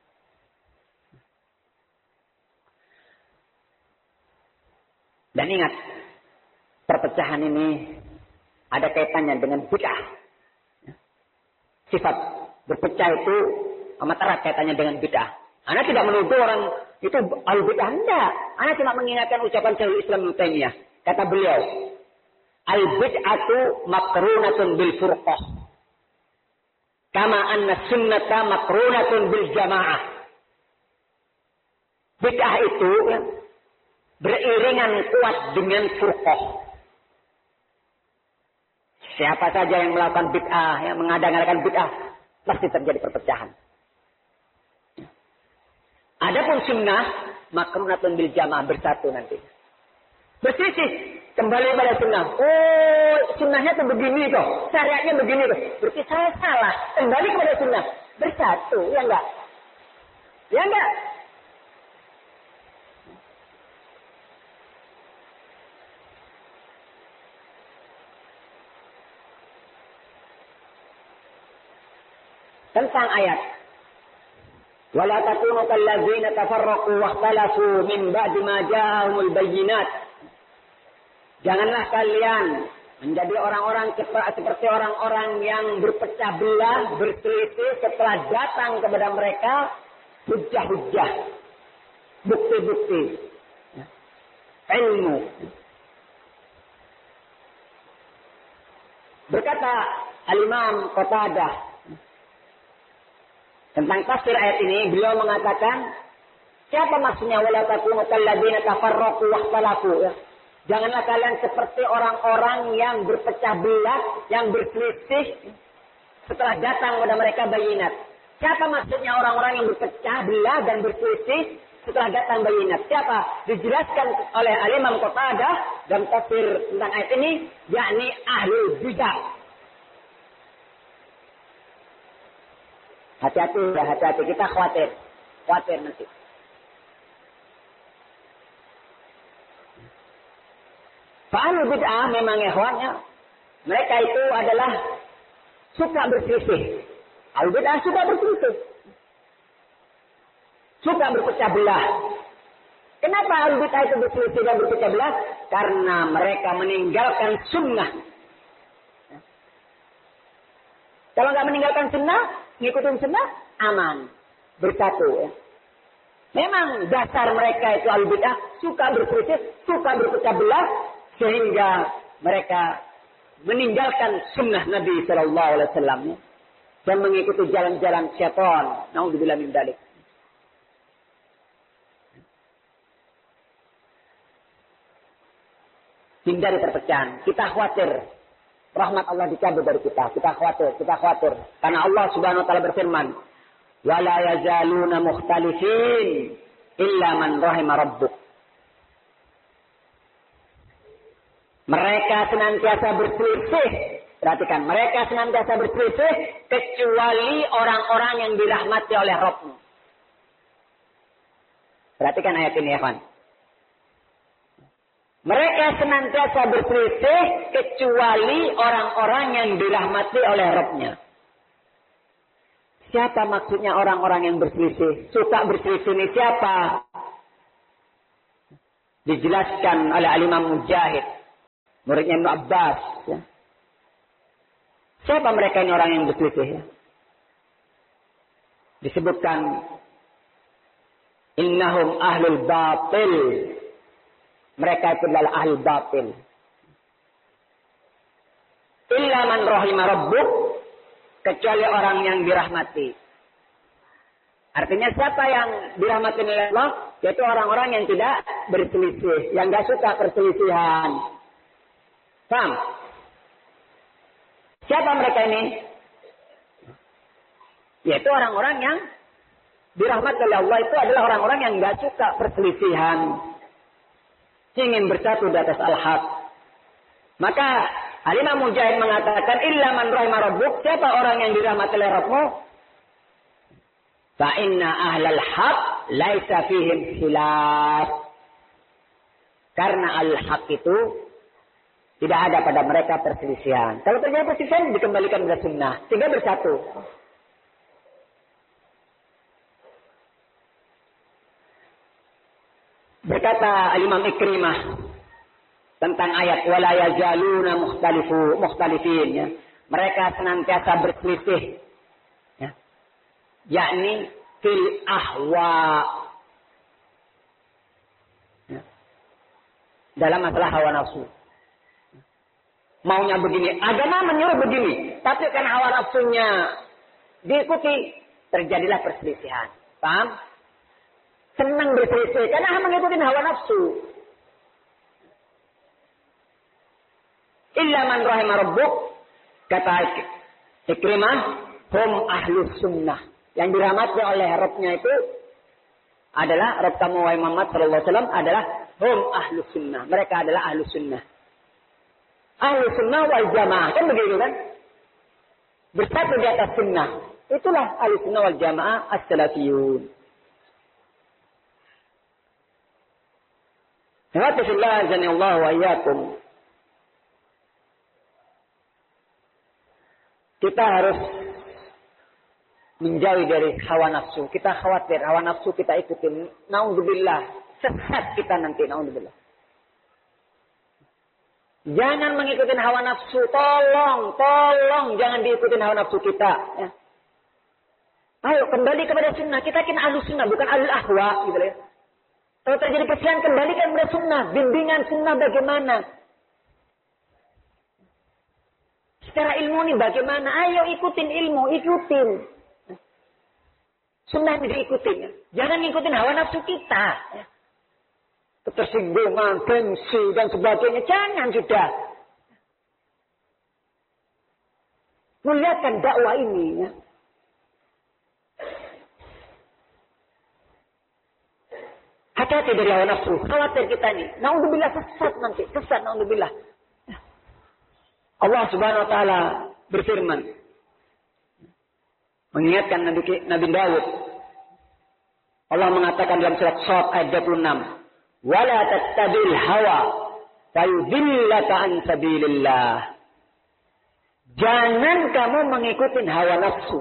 Dan ingat, perpecahan ini ada kaitannya dengan bid'ah. Sifat berpecah itu amat erat kaitannya dengan bid'ah. Ana tidak menuduh orang itu al-bid'ah, enggak. Ana cuma mengingatkan ucapan Syekhul Islam Ibnu Taimiyah. Kata beliau, al-bid'atu makrunatun bil furqah. Kama anna sunnata makrunatun bil jamaah. Bid'ah itu ya, beriringan kuat dengan furqah. Siapa saja yang melakukan bid'ah, yang mengadakan bid'ah, pasti terjadi perpecahan. Adapun sunnah, makrunatun bil jamaah, bersatu nanti. Bersisih, kembali pada sunnah. Oh, sunnahnya tuh begini tuh, syariatnya begini tuh. Berarti saya salah, kembali kepada sunnah. Bersatu, ya enggak? Ya enggak? Tentang ayat wala takunu kallazina tafarraqu wakhtalafu min ba'di ma ja'ahumul bayyinat. Janganlah kalian menjadi orang-orang seperti orang-orang yang berpecah belah, berselisih setelah datang kepada mereka hujjah-hujjah, bukti-bukti, ilmu. Berkata Al-Imam Qatadah tentang tafsir ayat ini, beliau mengatakan, siapa maksudnya wala takunu kalladzina tafarraqu wakhtalafu? Janganlah kalian seperti orang-orang yang berpecah belah, yang berselisih setelah datang kepada mereka bayinat. Siapa maksudnya orang-orang yang berpecah belah dan berselisih setelah datang bayinat? Siapa? Dijelaskan oleh Al-Imam Qatadah dalam tafsir tentang ayat ini, yakni ahlul bidah. Hati-hati, ya hati-hati. Kita khawatir nanti. Fa'alul bid'ah memang ikhwannya, mereka itu adalah suka berselisih. Al-bid'ah suka berselisih. Suka berpecah belah. Kenapa al-bid'ah itu berselisih dan berpecah belah? Karena mereka meninggalkan sunnah. Kalau nggak meninggalkan sunnah, ngikutin sunnah, aman. Bersatu. Ya. Memang dasar mereka itu al-bid'ah, suka berselisih, suka berpecah belah, sehingga mereka meninggalkan sunnah Nabi Sallallahu Alaihi Wasallam dan mengikuti jalan-jalan syaitan. Naudzubillah min dzalik. Hindari perpecahan. Kita khawatir rahmat Allah dicabut dari kita. Kita khawatir. Karena Allah Subhanahu Wa Taala berfirman, "Wala yazaluna mukhtalifin illa man rahima rabbuk." Mereka senantiasa berselisih. Perhatikan, mereka senantiasa berselisih kecuali orang-orang yang dirahmati oleh Rabb-Mu. Perhatikan ayat ini ya, kawan. Mereka senantiasa berselisih kecuali orang-orang yang dirahmati oleh Rabb-Nya. Siapa maksudnya orang-orang yang berselisih? Suka berselisih ini siapa? Dijelaskan oleh Al-Imam Mujahid, muridnya Ibnu Abbas. Ya. Siapa mereka ini orang yang berselisih? Ya? Disebutkan innahum ahlul batil. Mereka itu adalah ahlul batil. Illa man rahima rabbuk, kecuali orang yang dirahmati. Artinya siapa yang dirahmati oleh Allah? Yaitu orang-orang yang tidak berselisih, yang enggak suka perselisihan. Paham? Siapa mereka ini? Yaitu orang-orang yang dirahmati oleh Allah itu adalah orang-orang yang enggak suka perselisihan. Ingin bersatu di atas al-haq. Maka Al-Imam Mujahid mengatakan illa man rahima rabbuk, siapa orang yang dirahmati oleh Rabbmu? Fa inna ahlal haq laisa fihim khilaf. Karena al-haq itu tidak ada pada mereka perselisihan. Kalau terjadi perselisihan dikembalikan kepada sunnah sehingga bersatu. Berkata Al-Imam Ikrimah tentang ayat wala yazaluna mukhtalifin, ya. Mereka senantiasa berselisih, ya. Yakni fil ahwa, ya. Dalam masalah hawa nafsu. Maunya begini, agama menyuruh begini, tapi karena hawa nafsunya diikuti, terjadilah perselisihan. Paham? Senang berselisih karena mengikuti hawa nafsu. Illa man rahima rabbuk, kata Ikrimah, hum ahlus sunnah. Yang dirahmati oleh Rabbnya itu adalah Rabb kamu wahai Muhammad sallallahu alaihi wasallam adalah hum ahlus sunnah. Mereka adalah ahlus sunnah. Ahlus sunnah wal jamaah, kan begitu kan? Bersatu di atas sunnah. Itulah ahlus sunnah wal jamaah as-salafiyun. Alhamdulillah azanillahu wa iyyakum. Kita harus menjauhi dari hawa nafsu. Kita khawatir hawa nafsu kita ikutin. Naudzubillah, sesat kita nanti. Naudzubillah. Jangan mengikuti hawa nafsu. Tolong jangan diikutin hawa nafsu kita. Ya. Ayo kembali kepada sunnah. Kita kena ahlus sunnah, bukan ahlul ahwa, gitu ya. Kalau terjadi perselisihan, kembalikan kepada sunnah. Bimbingan sunnah bagaimana? Secara ilmu ini bagaimana? Ayo ikutin ilmu, ikutin. Sunnah ini diikutin. Ya. Jangan ngikutin hawa nafsu kita. Ya. Ketersinggungan, gengsi, dan sebagainya. Jangan sudah. Muliakan dakwah ini. Ya. Hati-hati dari hawa nafsu. Khawatir kita nih. Naudzubillah sesat nanti. Sesat, naudzubillah. Allah subhanahu wa ta'ala berfirman. Mengingatkan Nabi Dawud. Allah mengatakan dalam surat Shad ayat 26. Wala tattabil hawa fayudillaka an sabilillah. Jangan kamu mengikuti hawa nafsu.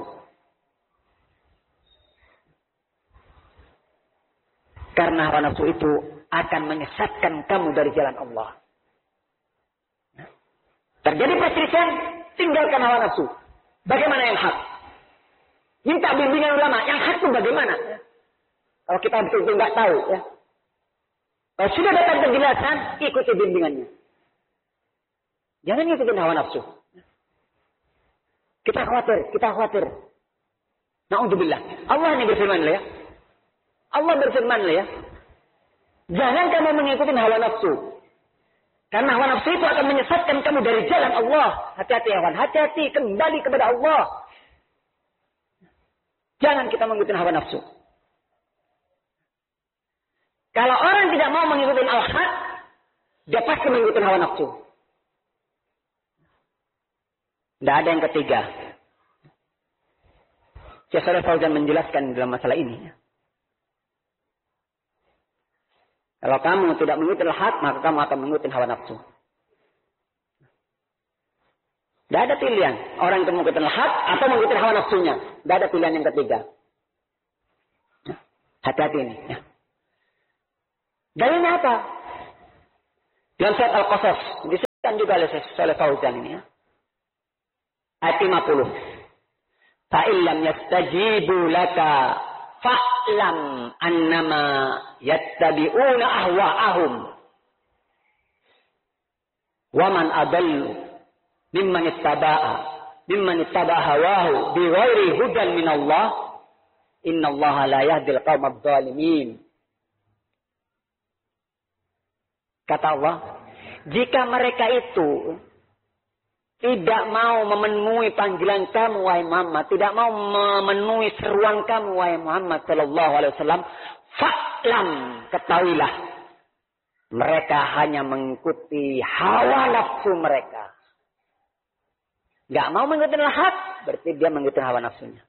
Karena hawa nafsu itu akan menyesatkan kamu dari jalan Allah. Terjadi perselisihan, tinggalkan hawa nafsu. Bagaimana yang hak? Minta bimbingan ulama. Yang hak itu bagaimana? Kalau kita betul-betul nggak tahu, ya. Kalau sudah datang penjelasan, ikuti bimbingannya. Jangan ikutin hawa nafsu. Kita khawatir. Na'udzubillah. Allah ini berfirman, ya. Allah berfirman, ya. Jangan kamu mengikuti hawa nafsu. Karena hawa nafsu itu akan menyesatkan kamu dari jalan Allah. Hati-hati ya kawan. Hati-hati. Kembali kepada Allah. Jangan kita mengikuti hawa nafsu. Kalau orang tidak mau mengikuti al-haq, dia pasti mengikuti hawa nafsu. Tidak ada yang ketiga. Syekh Shalih Fauzan menjelaskan dalam masalah ini. Kalau kamu tidak mengikuti al-haq, maka kamu akan mengikuti hawa nafsu. Tidak ada pilihan. Orang itu mengikuti al-haq atau mengikuti hawa nafsunya. Tidak ada pilihan yang ketiga. Hati-hati ini. Dalilnya apa? Dalam surat Al-Qasas. Disebutkan juga oleh Syekh Shalih Fauzan ini. Ayat 50. Fa illam yastajibu laka fa'lam annama yattabi'una ahwa'ahum. Wa man adallu mimman ittaba'a hawahu bighairi hudan minallah. Innallaha la yahdil qaumadh dhalimin. Kata Allah, jika mereka itu tidak mau memenuhi panggilan kamu, wahai Muhammad, tidak mau memenuhi seruan kamu, wahai Muhammad sallallahu alaihi wasallam, fa'lam, ketahuilah, mereka hanya mengikuti hawa nafsu mereka. Enggak mau mengikuti hak, berarti dia mengikuti hawa nafsunya.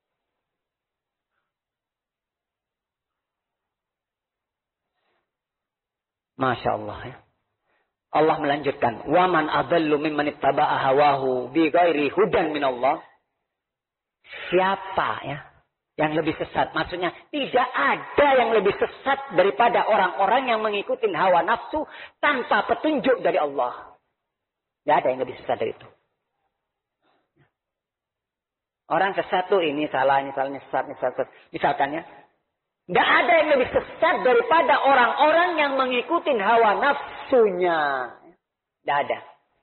Masya Allah ya. Allah melanjutkan, waman adallu mimman ittaba'a hawahu bi ghairi hudan minallah. Siapa ya yang lebih sesat? Maksudnya tidak ada yang lebih sesat daripada orang-orang yang mengikuti hawa nafsu tanpa petunjuk dari Allah. Tidak ada yang lebih sesat dari itu. Orang sesat tuh ini salah, ini sesat. Misalkan ya, tidak ada yang lebih sesat daripada orang-orang yang mengikuti hawa nafsunya. Tidak ada.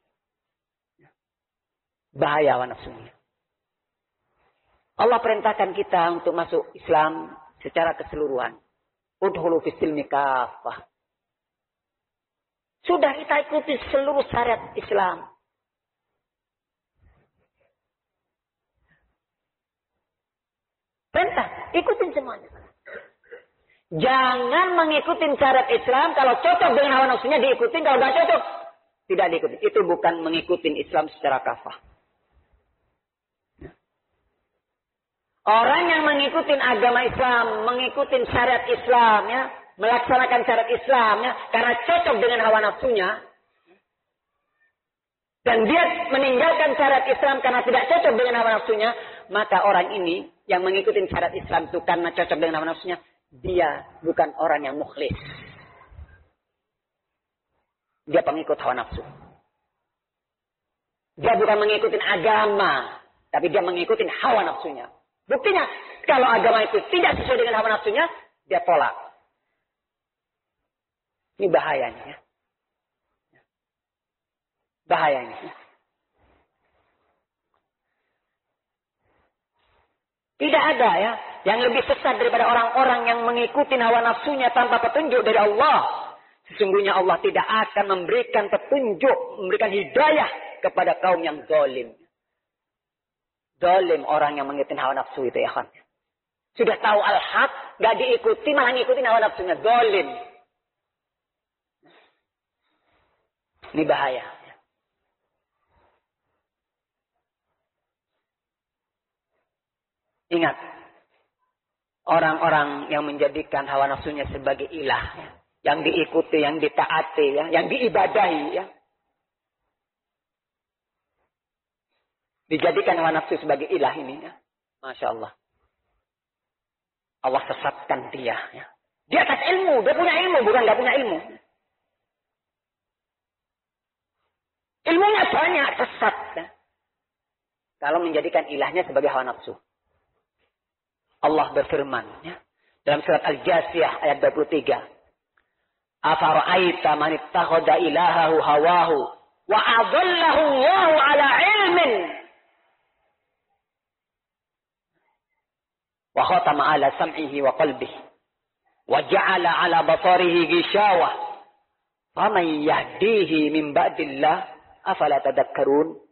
Bahaya hawa nafsunya. Allah perintahkan kita untuk masuk Islam secara keseluruhan. Udhulu fis-silmi kafah. Sudah kita ikuti seluruh syariat Islam. Perintah, ikutin semuanya. Jangan mengikuti syariat Islam. Kalau cocok dengan hawa nafsunya diikuti. Kalau tidak cocok, tidak diikuti. Itu bukan mengikuti Islam secara kafah. Orang yang mengikuti agama Islam, mengikuti syariat Islam, ya, melaksanakan syariat Islam, ya, karena cocok dengan hawa nafsunya, dan dia meninggalkan syariat Islam karena tidak cocok dengan hawa nafsunya, maka orang ini yang mengikuti syariat Islam itu karena cocok dengan hawa nafsunya, dia bukan orang yang mukhlis. Dia pengikut hawa nafsu. Dia bukan mengikuti agama, tapi dia mengikuti hawa nafsunya. Buktinya, kalau agama itu tidak sesuai dengan hawa nafsunya, dia tolak. Ini bahayanya. Ya. Bahayanya. Ya. Tidak ada ya yang lebih sesat daripada orang-orang yang mengikuti hawa nafsunya tanpa petunjuk dari Allah. Sesungguhnya Allah tidak akan memberikan petunjuk, memberikan hidayah kepada kaum yang zalim. Zalim orang yang mengikuti hawa nafsu itu ya kan. Sudah tahu al-haq, gak diikuti, malah ngikuti hawa nafsunya. Zalim. Ini bahaya. Ingat, orang-orang yang menjadikan hawa nafsunya sebagai ilah, ya, yang diikuti, yang ditaati, ya, yang diibadahi, ya. Dijadikan hawa nafsu sebagai ilah ini, ya. Masya Allah. Allah sesatkan dia. Ya. Di atas ilmu, dia punya ilmu, bukan nggak punya ilmu. Ilmunya banyak, sesat. Ya. Kalau menjadikan ilahnya sebagai hawa nafsu. Allah berfirman ya, dalam surat Al-Jasiyah ayat 23. Afara'aita man ittakhadha ilahahu hawahu wa adallahu Allahu ala ilmin wa khatama ala sam'ihi wa qalbihi wa ja'ala ala basarihi ghishawah faman yahdihi min ba'dillah afala tadhakkarun.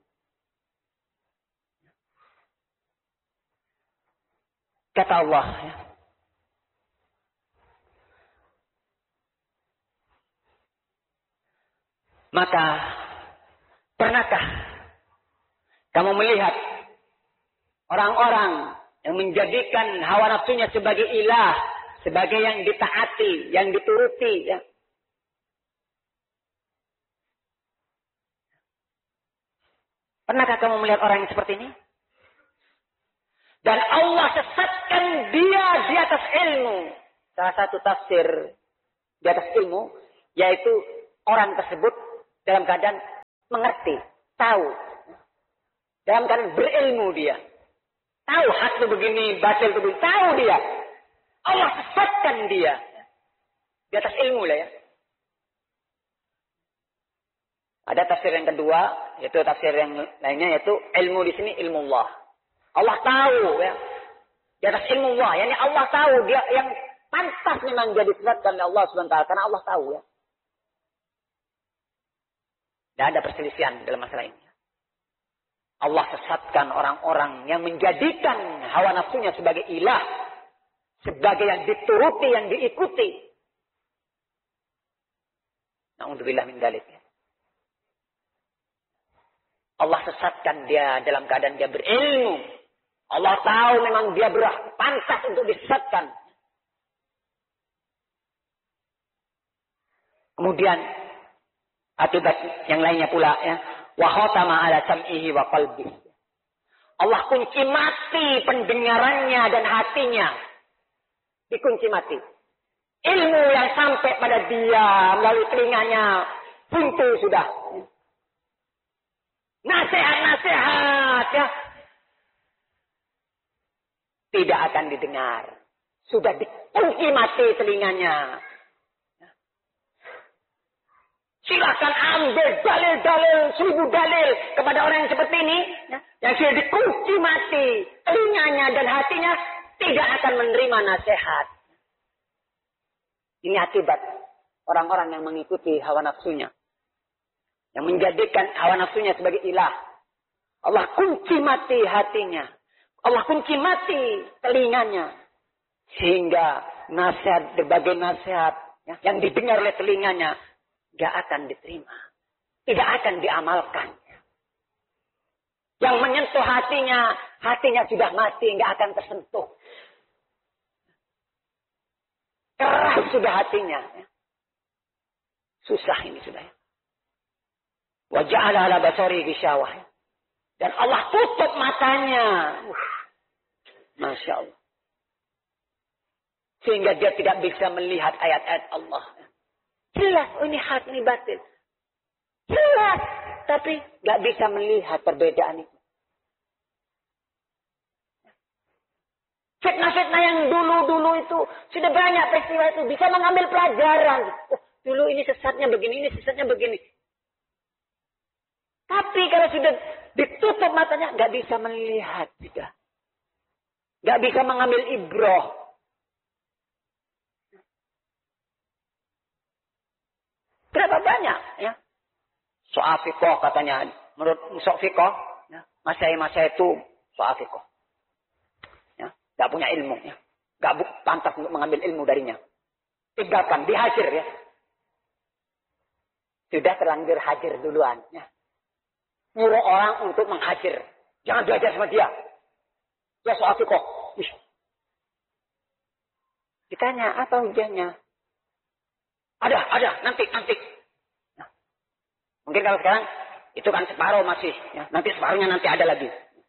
Kata Allah, ya. Maka, pernahkah kamu melihat orang-orang yang menjadikan hawa nafsunya sebagai ilah, sebagai yang ditaati, yang dituruti, ya. Pernahkah kamu melihat orang yang seperti ini? Dan Allah sesatkan dia di atas ilmu. Salah satu tafsir di atas ilmu, yaitu orang tersebut dalam keadaan mengerti, tahu. Dalam keadaan berilmu dia. Tahu hak itu begini, batil itu begini. Tahu dia. Allah sesatkan dia. Di atas ilmu lah ya. Ada tafsir yang kedua, yaitu tafsir yang lainnya, yaitu ilmu di sini ilmu Allah. Allah tahu ya. Di atas ilmu Allah, yani Allah tahu dia yang pantas memang jadi disesatkan oleh Allah SWT karena Allah tahu ya. Tidak ada perselisihan dalam masalah ini. Allah sesatkan orang-orang yang menjadikan hawa nafsunya sebagai ilah, sebagai yang dituruti, yang diikuti. Na'udzubillah min dzalik. Allah sesatkan dia dalam keadaan dia berilmu. Allah tahu memang dia pantas untuk disesatkan. Kemudian akibat yang lainnya pula ya, wa khatama ala sam'ihi wa qalbi. Allah kunci mati pendengarannya dan hatinya. Dikunci mati. Ilmu yang sampai pada dia melalui telinganya buntu sudah. Nasihat-nasihat ya tidak akan didengar. Sudah dikunci mati telinganya. Silakan ambil dalil-dalil, 1000 dalil kepada orang yang seperti ini. Ya, yang sudah dikunci mati telinganya dan hatinya tidak akan menerima nasihat. Ini akibat orang-orang yang mengikuti hawa nafsunya. Yang menjadikan hawa nafsunya sebagai ilah. Allah kunci mati hatinya. Allah kunci mati telinganya. Sehingga nasihat, berbagai nasihat ya, yang didengar oleh telinganya gak akan diterima. Tidak akan diamalkan. Yang menyentuh hatinya, hatinya sudah mati, gak akan tersentuh. Keras sudah hatinya. Susah ini sudah. Wa ja'ala ala basari ghisyawah. Dan Allah tutup matanya. Masya Allah. Sehingga dia tidak bisa melihat ayat-ayat Allah. Jelas, oh ini hak, ini batil. Jelas, tapi gak bisa melihat perbedaan itu. Fitnah-fitnah yang dulu-dulu itu, sudah banyak peristiwa itu, bisa mengambil pelajaran. Oh, dulu ini sesatnya begini, ini sesatnya begini. Tapi kalau sudah ditutup matanya, gak bisa melihat. Sudah. Gak bisa mengambil ibrah. Berapa banyak ya? Soal fiqh katanya. Menurut soal fiqh, ya, masai itu soal fiqh. Ya, gak punya ilmu. Ya. Gak pantas untuk mengambil ilmu darinya. Tinggalkan, dihajar ya. Sudah terlanjur hajar duluan. Ya. Nyuruh orang untuk menghajar. Jangan belajar sama dia. Dia soal fiqh. Ditanya, apa hujahnya? Ada, nanti. Nah, mungkin kalau sekarang, itu kan separuh masih. Ya. Nanti separuhnya nanti ada lagi.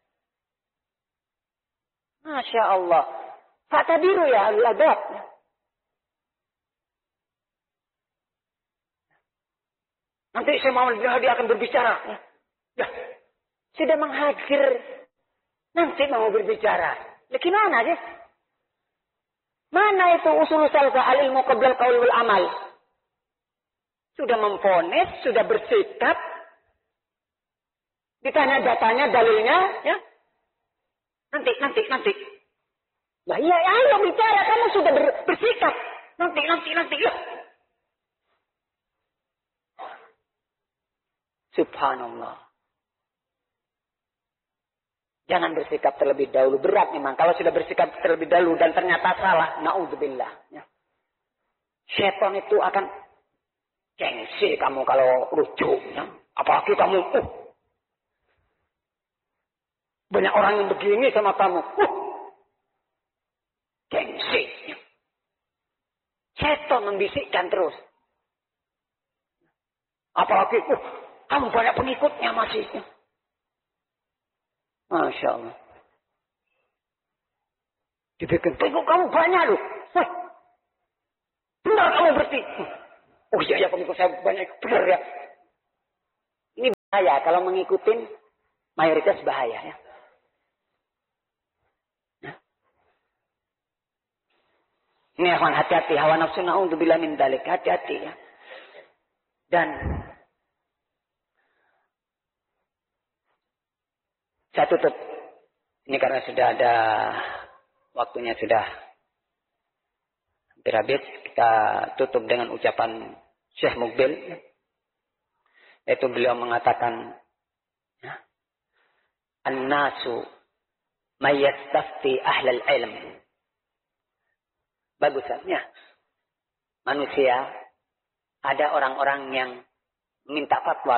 Masya Allah. Fa'tabiru ya al-adab. Nanti saya mau dia akan berbicara. Ya. Sudah menghajar. Nanti mau berbicara. Ya gimana sih? Mana itu usul salsa al-ilmu qabla al-qaul wal amal? Sudah memvonis, sudah bersikap. Ditanya datanya, dalilnya, ya. Nanti. Nah iya, ayo bicara, kamu sudah bersikap. Nanti. Ya. Subhanallah. Jangan bersikap terlebih dahulu. Berat memang. Kalau sudah bersikap terlebih dahulu dan ternyata salah. Na'udzubillah. Ya. Syaitan itu akan gengsi kamu kalau rujuk. Ya. Apalagi kamu. Banyak orang yang begini sama kamu. Gengsi. Ya. Syaitan membisikkan terus. Apalagi. Kamu banyak pengikutnya masih. Ya. Masya Allah. Dibikin pengikut kamu banyak loh. Benar kamu berarti. Oh iya pengikut saya banyak. Benar ya. Ini bahaya kalau mengikutin mayoritas bahaya ya. Ini ikhwan, hati-hati. Hawa nafsu na'udzubillah min dzalik. Hati-hati ya. Dan saya tutup. Ini karena sudah ada waktunya sudah hampir habis. Kita tutup dengan ucapan Syekh Mukbil. Yaitu beliau mengatakan, An-nasu mayyastafti ahlal ilm. Bagusnya. Manusia, ada orang-orang yang minta fatwa